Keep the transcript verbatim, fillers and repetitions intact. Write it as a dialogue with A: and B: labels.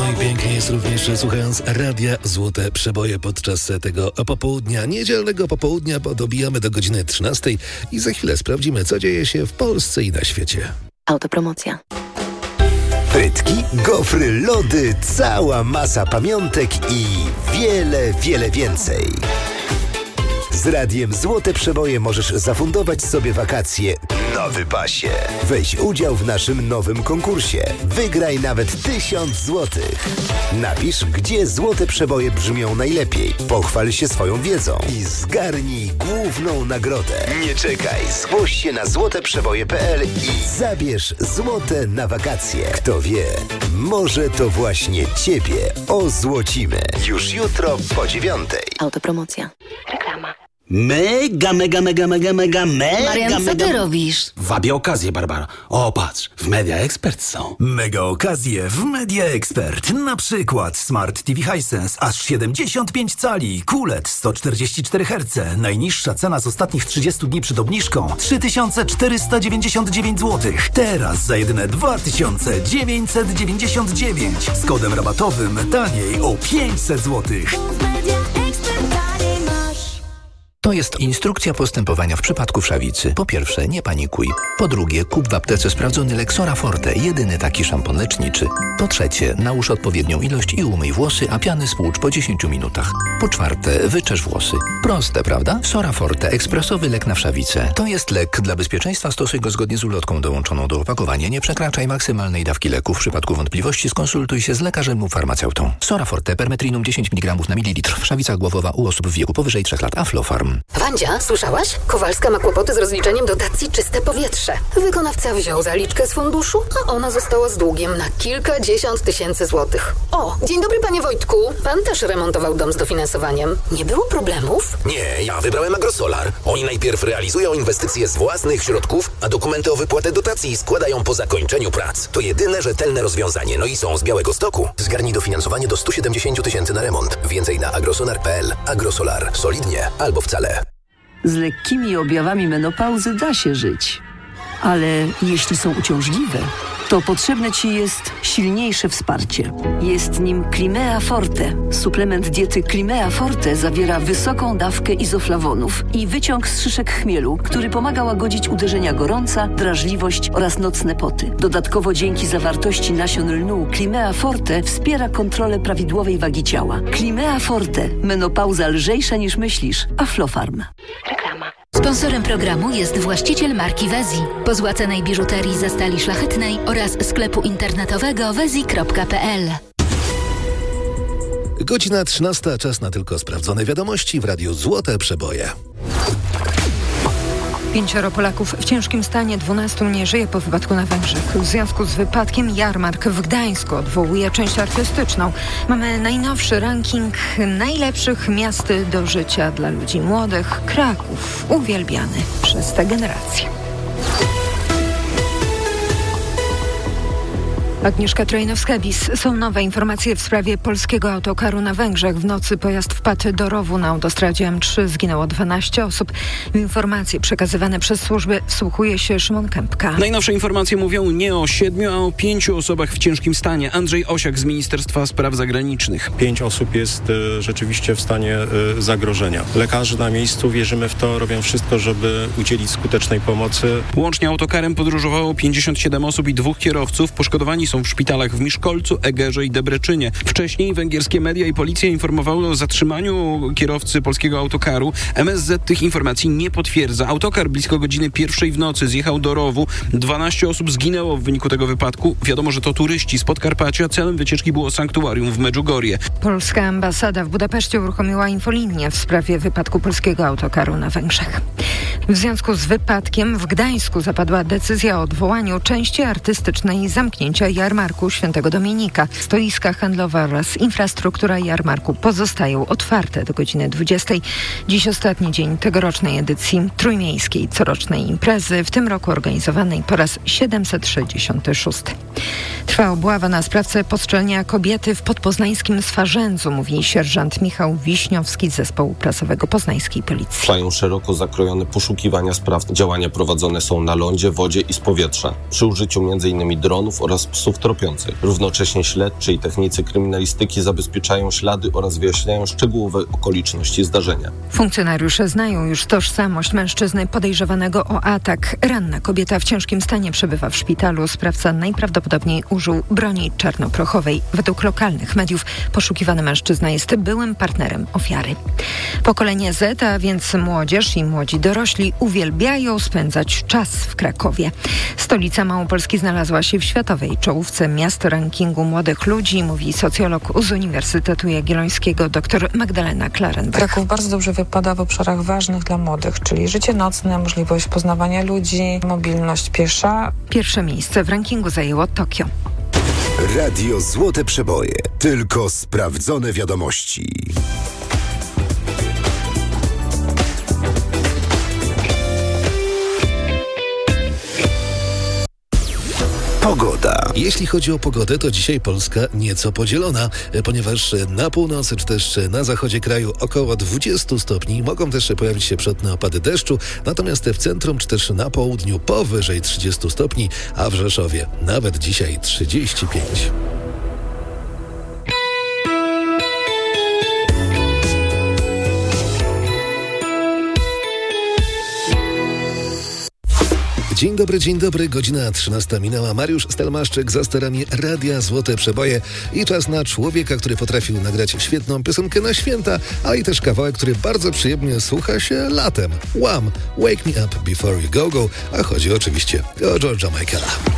A: No i pięknie jest również słuchając radia Złote Przeboje podczas tego popołudnia, niedzielnego popołudnia, bo dobijamy do godziny trzynastej i za chwilę sprawdzimy, co dzieje się w Polsce i na świecie.
B: Autopromocja.
C: Frytki, gofry, lody, cała masa pamiątek i wiele, wiele więcej. Z Radiem Złote Przeboje możesz zafundować sobie wakacje na wypasie. Weź udział w naszym nowym konkursie. Wygraj nawet tysiąc złotych. Napisz, gdzie Złote Przeboje brzmią najlepiej. Pochwal się swoją wiedzą i zgarnij główną nagrodę. Nie czekaj, zgłoś się na złote przeboje kropka p l i zabierz złote na wakacje. Kto wie, może to właśnie Ciebie ozłocimy. Już jutro po dziewiątej.
B: Autopromocja. Reklama.
D: Mega, mega, mega, mega, mega, mega,
B: Marian, co
D: mega...
B: ty robisz?
D: Wabię okazję, Barbara. O, patrz, w Media Expert są.
E: Mega okazje w Media Expert. Na przykład Smart T V Hisense aż siedemdziesiąt pięć cali, Q L E D sto czterdzieści cztery herce. Najniższa cena z ostatnich trzydziestu dni przed obniżką trzy tysiące czterysta dziewięćdziesiąt dziewięć złotych. Teraz za jedyne dwa tysiące dziewięćset dziewięćdziesiąt dziewięć. Z kodem rabatowym taniej o pięćset złotych.
F: To jest instrukcja postępowania w przypadku wszawicy. Po pierwsze, nie panikuj. Po drugie, kup w aptece sprawdzony Lexora Forte, jedyny taki szampon leczniczy. Po trzecie, nałóż odpowiednią ilość i umyj włosy, a piany spłucz po dziesięciu minutach. Po czwarte, wyczesz włosy. Proste, prawda? Sora Forte, ekspresowy lek na wszawicę. To jest lek. Dla bezpieczeństwa stosuj go zgodnie z ulotką dołączoną do opakowania. Nie przekraczaj maksymalnej dawki leku. W przypadku wątpliwości skonsultuj się z lekarzem lub farmaceutą. Sora Forte, permetrinum dziesięć miligramów na mililitr. Wszawica głowowa u osób w wieku powyżej trzech lat. Aflofarm.
G: Wandzia, słyszałaś? Kowalska ma kłopoty z rozliczeniem dotacji Czyste Powietrze. Wykonawca wziął zaliczkę z funduszu, a ona została z długiem na kilkadziesiąt tysięcy złotych. O, dzień dobry, panie Wojtku. Pan też remontował dom z dofinansowaniem. Nie było problemów?
H: Nie, ja wybrałem Agrosolar. Oni najpierw realizują inwestycje z własnych środków, a dokumenty o wypłatę dotacji składają po zakończeniu prac. To jedyne rzetelne rozwiązanie, no i są z Białegostoku. Zgarnij dofinansowanie do stu siedemdziesięciu tysięcy na remont. Więcej na agrosolar kropka p l. Agrosolar. Solidnie albo wcale.
I: Z lekkimi objawami menopauzy da się żyć. Ale jeśli są uciążliwe, to potrzebne Ci jest silniejsze wsparcie. Jest nim Climea Forte. Suplement diety Climea Forte zawiera wysoką dawkę izoflawonów i wyciąg z szyszek chmielu, który pomaga łagodzić uderzenia gorąca, drażliwość oraz nocne poty. Dodatkowo dzięki zawartości nasion lnu Climea Forte wspiera kontrolę prawidłowej wagi ciała. Climea Forte. Menopauza lżejsza niż myślisz. Aflofarm.
B: Reklama.
J: Sponsorem programu jest właściciel marki Wezi, pozłacanej biżuterii ze stali szlachetnej oraz sklepu internetowego wezi kropka p l.
A: Godzina trzynasta, czas na tylko sprawdzone wiadomości w Radiu Złote Przeboje.
K: Pięcioro Polaków w ciężkim stanie, dwunastu nie żyje po wypadku na Węgrzech. W związku z wypadkiem jarmark w Gdańsku odwołuje część artystyczną. Mamy najnowszy ranking najlepszych miast do życia dla ludzi młodych. Kraków, uwielbiany przez tę generację. Agnieszka Trojnowska-Bis. Są nowe informacje w sprawie polskiego autokaru na Węgrzech. W nocy pojazd wpadł do rowu na autostradzie M trzy. Zginęło dwanaście osób. W informacje przekazywane przez służby wsłuchuje się Szymon Kępka.
L: Najnowsze informacje mówią nie o siedmiu, a o pięciu osobach w ciężkim stanie. Andrzej Osiak z Ministerstwa Spraw Zagranicznych.
M: Pięć osób jest y, rzeczywiście w stanie y, zagrożenia. Lekarze na miejscu, wierzymy w to, robią wszystko, żeby udzielić skutecznej pomocy.
L: Łącznie autokarem podróżowało pięćdziesiąt siedem osób i dwóch kierowców. Poszkodowani są w szpitalach w Miszkolcu, Egerze i Debreczynie. Wcześniej węgierskie media i policja informowały o zatrzymaniu kierowcy polskiego autokaru. M S Z tych informacji nie potwierdza. Autokar blisko godziny pierwszej w nocy zjechał do rowu. dwanaście osób zginęło w wyniku tego wypadku. Wiadomo, że to turyści z Podkarpacia. Celem wycieczki było sanktuarium w Medjugorje.
K: Polska ambasada w Budapeszcie uruchomiła infolinię w sprawie wypadku polskiego autokaru na Węgrzech. W związku z wypadkiem w Gdańsku zapadła decyzja o odwołaniu części artystycznej i zamknięcia jarmarku Świętego Dominika. Stoiska handlowe oraz infrastruktura jarmarku pozostają otwarte do godziny dwudziestej. Dziś ostatni dzień tegorocznej edycji trójmiejskiej corocznej imprezy, w tym roku organizowanej po raz siedemset sześćdziesiąty szósty. Trwa obława na sprawcę postrzelenia kobiety w podpoznańskim Swarzędzu, mówi sierżant Michał Wiśniowski z zespołu prasowego poznańskiej policji.
N: Trwają szeroko zakrojone poszukiwania spraw. Działania prowadzone są na lądzie, wodzie i z powietrza. Przy użyciu między innymi dronów oraz psów psów tropiących. Równocześnie śledczy i technicy kryminalistyki zabezpieczają ślady oraz wyjaśniają szczegółowe okoliczności zdarzenia.
K: Funkcjonariusze znają już tożsamość mężczyzny podejrzewanego o atak. Ranna kobieta w ciężkim stanie przebywa w szpitalu. Sprawca najprawdopodobniej użył broni czarnoprochowej. Według lokalnych mediów poszukiwany mężczyzna jest byłym partnerem ofiary. Pokolenie Z, a więc młodzież i młodzi dorośli uwielbiają spędzać czas w Krakowie. Stolica Małopolski znalazła się w światowej czołówce miast rankingu młodych ludzi, mówi socjolog z Uniwersytetu Jagiellońskiego dr Magdalena Klarenbach.
O: Kraków bardzo dobrze wypada w obszarach ważnych dla młodych, czyli życie nocne, możliwość poznawania ludzi, mobilność piesza.
K: Pierwsze miejsce w rankingu zajęło Tokio.
C: Radio Złote Przeboje. Tylko sprawdzone wiadomości. Pogoda.
A: Jeśli chodzi o pogodę, to dzisiaj Polska nieco podzielona, ponieważ na północy czy też na zachodzie kraju około dwudziestu stopni. Mogą też pojawić się przelotne opady deszczu, natomiast w centrum czy też na południu powyżej trzydziestu stopni, a w Rzeszowie nawet dzisiaj trzydzieści pięć. Dzień dobry, dzień dobry, godzina trzynasta minęła. Mariusz Stelmaszczyk za sterami Radia Złote Przeboje i czas na człowieka, który potrafił nagrać świetną piosenkę na święta, ale i też kawałek, który bardzo przyjemnie słucha się latem. Wham! Wake Me Up Before You Go Go, a chodzi oczywiście o George'a Michaela.